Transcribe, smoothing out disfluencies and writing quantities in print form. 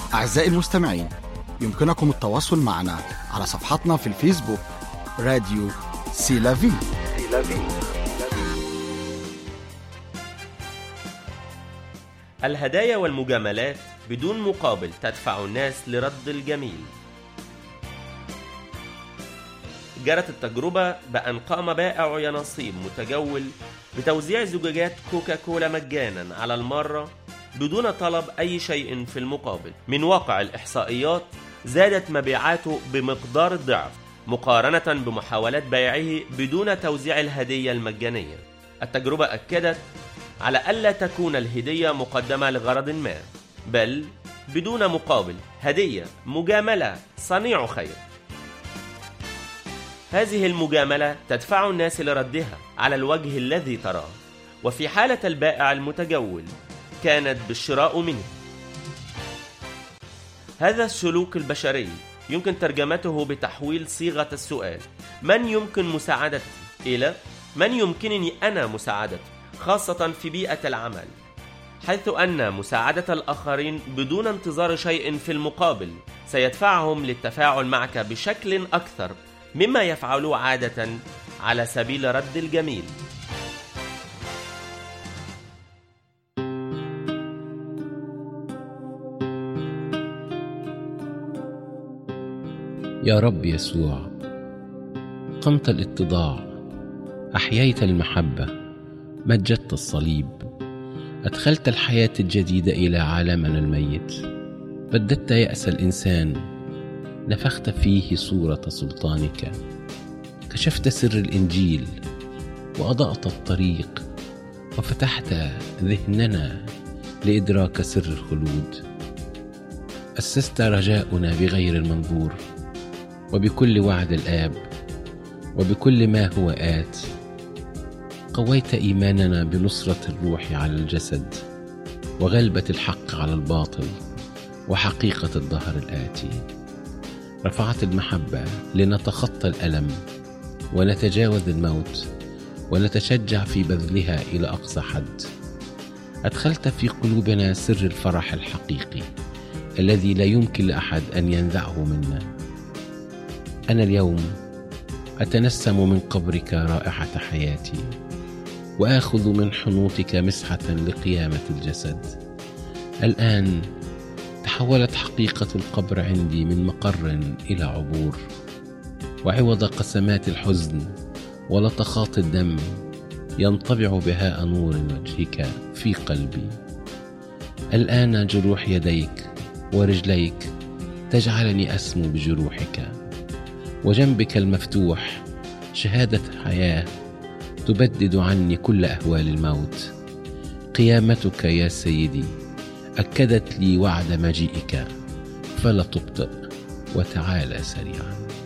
أعزائي المستمعين، يمكنكم التواصل معنا على صفحتنا في الفيسبوك راديو سيلافي. الهدايا والمجاملات بدون مقابل تدفع الناس لرد الجميل. جرت التجربة بأن قام بائع يناصيب متجول بتوزيع زجاجات كوكاكولا مجانا على المرة بدون طلب أي شيء في المقابل. من واقع الإحصائيات زادت مبيعاته بمقدار الضعف مقارنة بمحاولات بيعه بدون توزيع الهدية المجانية. التجربة أكدت على ألا تكون الهدية مقدمة لغرض ما، بل بدون مقابل، هدية، مجاملة، صنيع خير. هذه المجاملة تدفع الناس لردها على الوجه الذي تراه، وفي حالة البائع المتجول كانت بالشراء منه. هذا السلوك البشري يمكن ترجمته بتحويل صيغة السؤال من يمكن مساعدتي إلى من يمكنني أنا مساعدته، خاصة في بيئة العمل، حيث أن مساعدة الآخرين بدون انتظار شيء في المقابل سيدفعهم للتفاعل معك بشكل أكثر مما يفعلوه عادة على سبيل رد الجميل. يا رب يسوع، قمت الاتضاع، أحييت المحبة، مجدت الصليب، أدخلت الحياة الجديدة إلى عالمنا الميت، بددت يأس الإنسان، نفخت فيه صورة سلطانك، كشفت سر الإنجيل وأضأت الطريق، وفتحت ذهننا لإدراك سر الخلود. أسست رجاؤنا بغير المنظور، وبكل وعد الآب، وبكل ما هو آت. قويت إيماننا بنصرة الروح على الجسد، وغلبة الحق على الباطل، وحقيقة الظهر الآتي. رفعت المحبة لنتخطى الألم ونتجاوز الموت، ونتشجع في بذلها إلى أقصى حد. أدخلت في قلوبنا سر الفرح الحقيقي الذي لا يمكن لأحد أن ينزعه منا. أنا اليوم أتنسم من قبرك رائحة حياتي، وآخذ من حنوطك مسحة لقيامة الجسد. الآن تحولت حقيقة القبر عندي من مقر إلى عبور، وعوض قسمات الحزن ولطخات الدم ينطبع بهاء نور وجهك في قلبي. الآن جروح يديك ورجليك تجعلني أسمو بجروحك، وجنبك المفتوح شهادة حياة تبدد عني كل أهوال الموت. قيامتك يا سيدي أكدت لي وعد مجيئك، فلا تبطئ وتعالى سريعا.